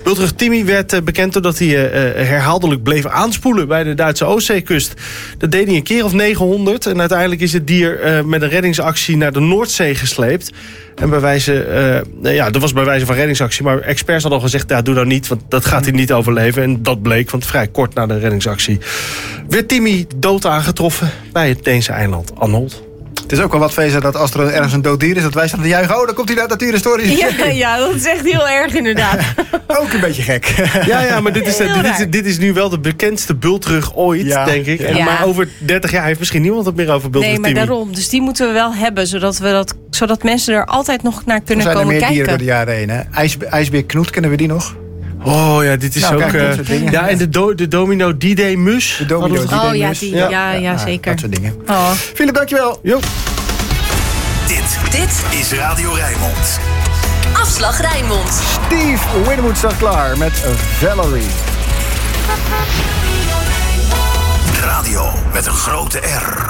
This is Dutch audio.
Bultrug Timmy werd bekend doordat hij herhaaldelijk bleef aanspoelen bij de Duitse Oostzeekust. Dat deed hij een keer of 900 en uiteindelijk is het dier met een reddingsactie naar de Noordzee gesleept. En dat was bij wijze van reddingsactie, maar experts hadden al gezegd, ja, doe nou niet, want dat gaat hij niet overleven. En dat bleek, want vrij kort na de reddingsactie werd Timmy dood aangetroffen bij het Deense eiland Anholt. Het is ook wel wat feest dat als er ergens een dood dier is, dat wij staan te juichen. Oh, dan komt hij naar Natuurhistorisch. Ja, dat is echt heel erg inderdaad. Ook een beetje gek. Ja, maar dit is nu wel de bekendste bultrug ooit, denk ik. Ja. Maar over 30 jaar heeft misschien niemand het meer over bultrug Timmy. Nee, maar daarom. Dus die moeten we wel hebben, zodat mensen er altijd nog naar kunnen komen kijken. Er zijn er meer dieren door de jaren heen, hè? IJsbeer Knoet, kennen we die nog? Oh ja, dit is ook... Kijk, en de Domino D-Day mus. De Domino D-Day mus. Ja, zeker. Dat soort dingen. Oh. Philip, dankjewel. Jo. Dit is Radio Rijnmond. Afslag Rijnmond. Steve Winwood staat klaar met Valerie. Radio met een grote R.